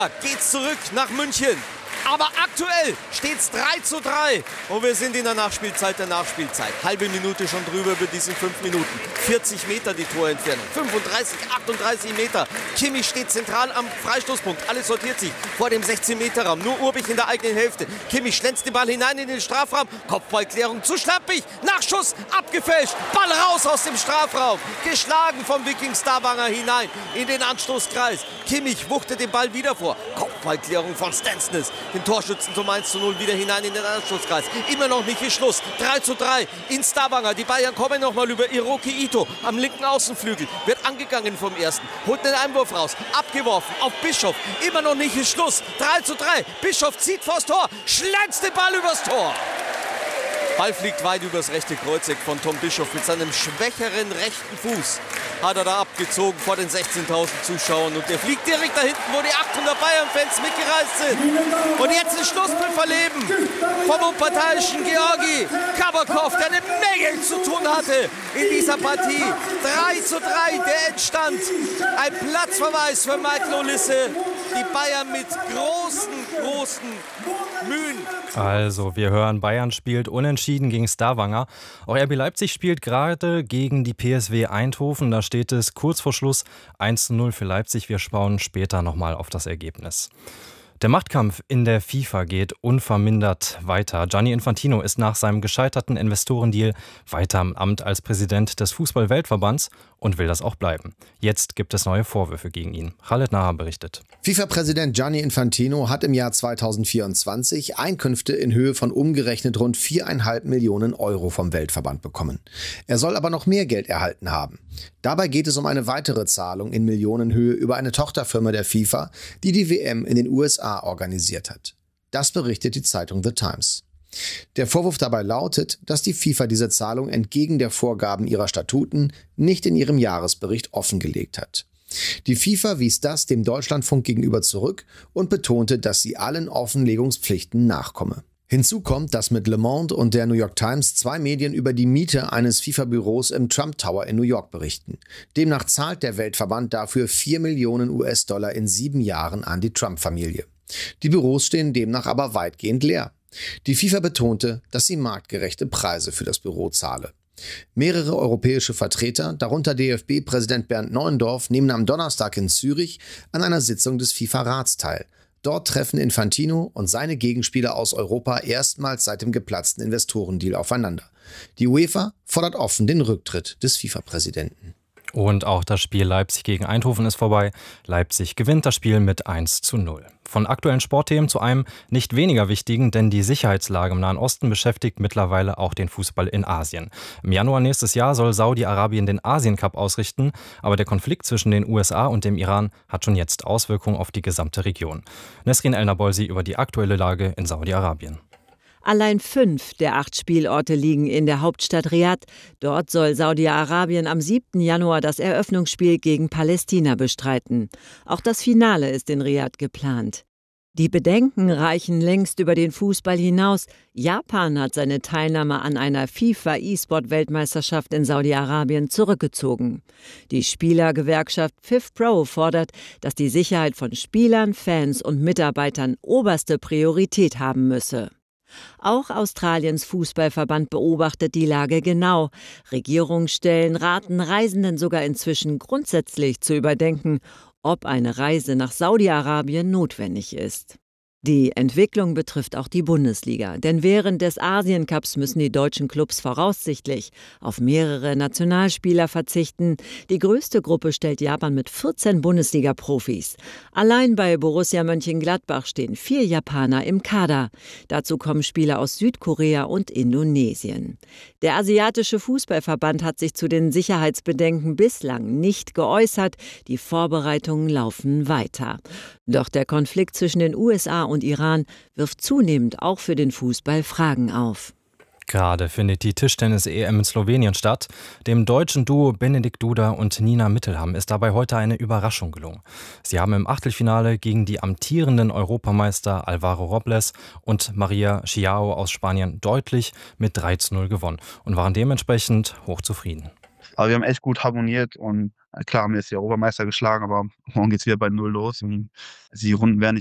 Geht's zurück nach München. Aber aktuell steht's 3:3 und wir sind in der Nachspielzeit der Nachspielzeit. Halbe Minute schon drüber über diesen 5 Minuten. 40 Meter die Torentfernung, 35, 38 Meter. Kimmich steht zentral am Freistoßpunkt. Alles sortiert sich vor dem 16-Meter-Raum. Nur Urbich in der eigenen Hälfte. Kimmich schlänzt den Ball hinein in den Strafraum. Kopfballklärung zu schlappig. Nachschuss abgefälscht. Ball raus aus dem Strafraum. Geschlagen vom Viking Stavanger hinein in den Anstoßkreis. Kimmich wuchtet den Ball wieder vor. Kopfballklärung von Stensnes. Den Torschützen zum 1:0 wieder hinein in den Anschlusskreis. Immer noch nicht ist Schluss. 3:3 in Stavanger. Die Bayern kommen nochmal über Hiroki Ito am linken Außenflügel. Wird angegangen vom ersten. Holt den Einwurf raus. Abgeworfen auf Bischof. Immer noch nicht ist Schluss. 3:3. Bischof zieht vors Tor. Schlänzt den Ball übers Tor. Ball fliegt weit übers rechte Kreuzeck von Tom Bischof mit seinem schwächeren rechten Fuß. Hat er da abgezogen vor den 16.000 Zuschauern und der fliegt direkt da hinten, wo die 800 Bayern-Fans mitgereist sind. Und jetzt ein Schlusspfiff erleben vom unparteiischen Georgi Kabakov, der eine Menge zu tun hatte in dieser Partie. 3:3 der Endstand. Ein Platzverweis für Michael Olisse. Die Bayern mit großen Mühen. Also, wir hören, Bayern spielt unentschieden gegen Stavanger. Auch RB Leipzig spielt gerade gegen die PSW Eindhoven. Da steht es kurz vor Schluss 1:0 für Leipzig. Wir schauen später nochmal auf das Ergebnis. Der Machtkampf in der FIFA geht unvermindert weiter. Gianni Infantino ist nach seinem gescheiterten Investorendeal weiter im Amt als Präsident des Fußball-Weltverbands und will das auch bleiben. Jetzt gibt es neue Vorwürfe gegen ihn. Khaled Nahar berichtet. FIFA-Präsident Gianni Infantino hat im Jahr 2024 Einkünfte in Höhe von umgerechnet rund 4,5 Millionen Euro vom Weltverband bekommen. Er soll aber noch mehr Geld erhalten haben. Dabei geht es um eine weitere Zahlung in Millionenhöhe über eine Tochterfirma der FIFA, die die WM in den USA organisiert hat. Das berichtet die Zeitung The Times. Der Vorwurf dabei lautet, dass die FIFA diese Zahlung entgegen der Vorgaben ihrer Statuten nicht in ihrem Jahresbericht offengelegt hat. Die FIFA wies das dem Deutschlandfunk gegenüber zurück und betonte, dass sie allen Offenlegungspflichten nachkomme. Hinzu kommt, dass mit Le Monde und der New York Times 2 Medien über die Miete eines FIFA-Büros im Trump Tower in New York berichten. Demnach zahlt der Weltverband dafür 4 Millionen US-Dollar in 7 Jahren an die Trump-Familie. Die Büros stehen demnach aber weitgehend leer. Die FIFA betonte, dass sie marktgerechte Preise für das Büro zahle. Mehrere europäische Vertreter, darunter DFB-Präsident Bernd Neuendorf, nehmen am Donnerstag in Zürich an einer Sitzung des FIFA-Rats teil. Dort treffen Infantino und seine Gegenspieler aus Europa erstmals seit dem geplatzten Investorendeal aufeinander. Die UEFA fordert offen den Rücktritt des FIFA-Präsidenten. Und auch das Spiel Leipzig gegen Eindhoven ist vorbei. Leipzig gewinnt das Spiel mit 1:0. Von aktuellen Sportthemen zu einem nicht weniger wichtigen, denn die Sicherheitslage im Nahen Osten beschäftigt mittlerweile auch den Fußball in Asien. Im Januar nächstes Jahr soll Saudi-Arabien den Asien-Cup ausrichten, aber der Konflikt zwischen den USA und dem Iran hat schon jetzt Auswirkungen auf die gesamte Region. Nesrin El-Nabolsi über die aktuelle Lage in Saudi-Arabien. Allein 5 der 8 Spielorte liegen in der Hauptstadt Riad. Dort soll Saudi-Arabien am 7. Januar das Eröffnungsspiel gegen Palästina bestreiten. Auch das Finale ist in Riad geplant. Die Bedenken reichen längst über den Fußball hinaus. Japan hat seine Teilnahme an einer FIFA-E-Sport-Weltmeisterschaft in Saudi-Arabien zurückgezogen. Die Spielergewerkschaft FIFPro fordert, dass die Sicherheit von Spielern, Fans und Mitarbeitern oberste Priorität haben müsse. Auch Australiens Fußballverband beobachtet die Lage genau. Regierungsstellen raten Reisenden sogar inzwischen grundsätzlich zu überdenken, ob eine Reise nach Saudi-Arabien notwendig ist. Die Entwicklung betrifft auch die Bundesliga, denn während des Asien-Cups müssen die deutschen Clubs voraussichtlich auf mehrere Nationalspieler verzichten. Die größte Gruppe stellt Japan mit 14 Bundesliga-Profis. Allein bei Borussia Mönchengladbach stehen 4 Japaner im Kader. Dazu kommen Spieler aus Südkorea und Indonesien. Der asiatische Fußballverband hat sich zu den Sicherheitsbedenken bislang nicht geäußert. Die Vorbereitungen laufen weiter. Doch der Konflikt zwischen den USA und Iran wirft zunehmend auch für den Fußball Fragen auf. Gerade findet die Tischtennis-EM in Slowenien statt. Dem deutschen Duo Benedikt Duda und Nina Mittelham ist dabei heute eine Überraschung gelungen. Sie haben im Achtelfinale gegen die amtierenden Europameister Alvaro Robles und Maria Chiao aus Spanien deutlich mit 3:0 gewonnen und waren dementsprechend hochzufrieden. Aber wir haben echt gut harmoniert und Klar haben wir jetzt die Europameister geschlagen, aber morgen geht's wieder bei 0 los und die Runden werden nicht